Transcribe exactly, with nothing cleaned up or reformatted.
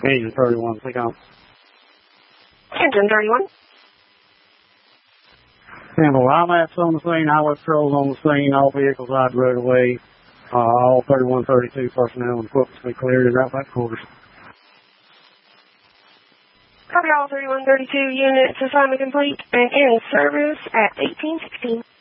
Engine thirty-one, click on. Engine thirty-one. Sample, I'm at on the scene, highway patrols on the scene, all vehicles out the road away, uh, all thirty-one thirty-two personnel and equipment to be cleared and route back quarters. Copy all thirty-one thirty-two units, assignment complete and in service at eighteen sixteen.